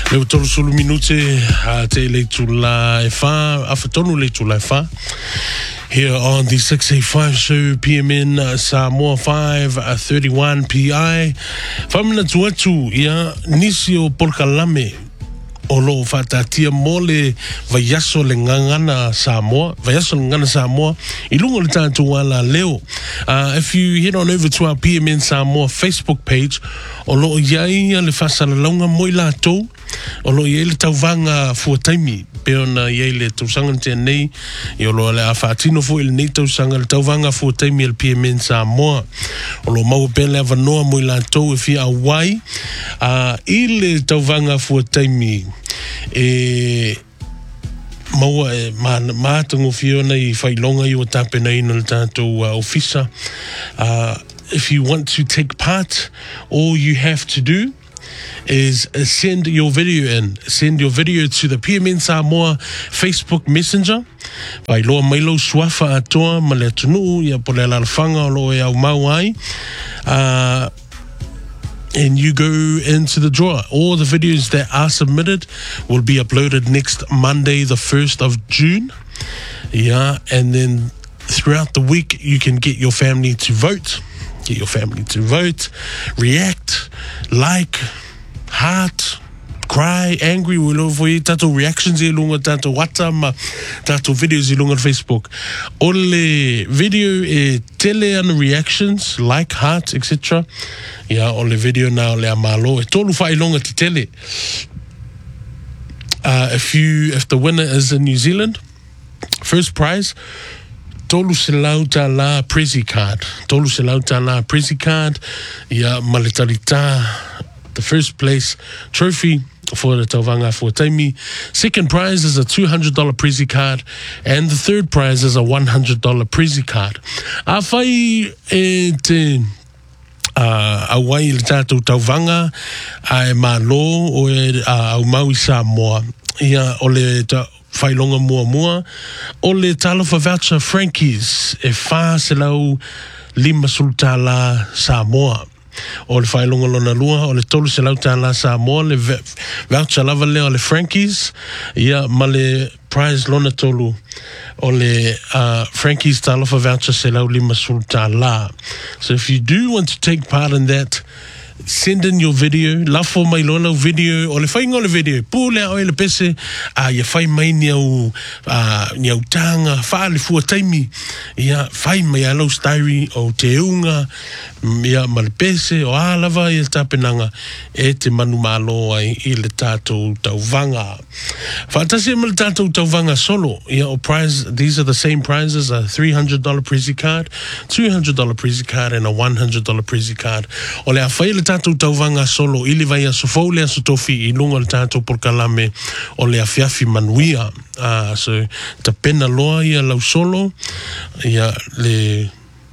Le tolu sulu minute te le tula e fa afatonu le tula e fa. Here on the 685 show, PMN Samoa 5:31 PI. Famina tuatu ia nisio polkalame o lo fatatia mole vaiaso le ngangana Samoa, ilungo le tātou wala leo. If you head on over to our PMN Samoa Facebook page, o lo iai le fasalalaunga moi lātou, o lo iai le tauvanga fuataimi, peona iai le tausanga tēnei, i o lo le awhatino fo il nei tausanga le tauvanga fuataimi le PMN Samoa. O lo mau pele avanoa moi lātou e fia awai, i le tauvanga fuataimi, maua e mātango fiona I whailonga I o tāpena ina le tātou ofisa. If you want to take part, all you have to do is send your video in. Send your video to the PMN Samoa Facebook Messenger. Vai loa mailo suafa atoa ma le atunu ia po le lalafanga o lo e au mau ai. And you go into the draw. All the videos that are submitted will be uploaded next Monday, the 1st of June. Yeah, and then throughout the week, you can get your family to vote. Get your family to vote, react, like, heart, cry, angry. We love for you. Tato reactions I lunga, tato WhatsApp, tato videos I lunga on Facebook. Ole video e tele and reactions, like, heart, etc. Yeah, ole video now le amalo. E tolu fa ilonga te tele. If the winner is in New Zealand, first prize, tolu se lauta la prezi card. Tolu se lauta la prezi card. Yeah, malitarita. The first place trophy for the Tauvanga Fuataimi. Second prize is a $200 Prezi card, and the third prize is a $100 Prezi card. Awhai e te awai le tātou Tauvanga ai malo o e au Maui Samoa. Ia o le whailonga mua o le talofa voucher Frankie's e wha se lau 5 sultala Samoa. O le whailonga lona lua, o le tolu se lauta la Samoa, le voucher lava leo le Frankie's, ia ma le prize lona tolu, o le Frankie's talofa voucher se lau 5 sulta la. So if you do want to take part in that, send in your video, lafo mai lona video, o le whainga o le video, pūle o le pese, ia whai mai niau tanga, wha le fuataimi, ia whai mai alau stairi o te unga, ia ma le pese, o alawa I le tapenanga, e te manu malo ai I le tātou tauvanga. Whaatasi ma le tātou tauvanga solo, ia o prize, these are the same prizes, a $300 Prezi card, $200 Prezi card, and a $100 Prezi card. O le a whai le tātou tauvanga solo, ili vai a sofou le aso tofi I lunga le tātou porkalame o le afiafi manuia. So, ta pena loa ia lau solo, ia le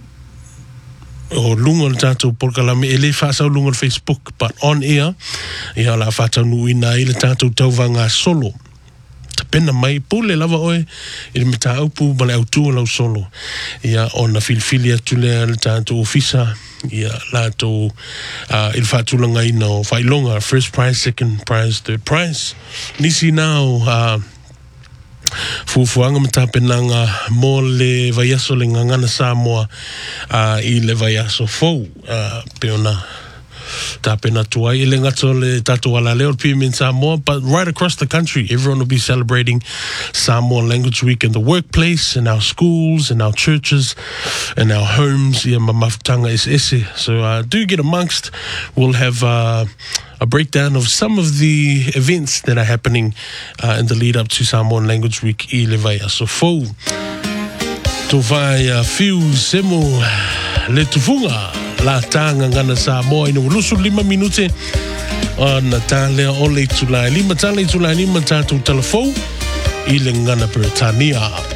o lunga le tātou porkalame, e le whaasau lunga le Facebook, but on air, ia la whaatau nuina I le tātou tauvanga solo. Ta pena mai, pule lava oe, I le meta aupu, ma le autua lau solo. Ia ona filifili atu le tātou ofisa, ia lātou il whaatulanga ina o whailonga, first prize, second prize, third prize. Nisi nao, fufuanga matapenanga mo le vaiaso le ngangana Samoa I le vaiaso fou, peona tapena tuai le ngato le tatu ala leo PMN Samoa, but right across the country everyone will be celebrating Samoan Language Week in the workplace, in our schools, in our churches, in our homes. Ia mamafutanga is ese. So do get amongst. We'll have a breakdown of some of the events that are happening in the lead up to Samoan Language Week I le vaiaso fou. To vai fiu semo le tufunga la tanga ngana Samoa ina ulusu 5 minute na tale o le tulai 5 tale tulai 5 tatu telefou I le ngana Britania.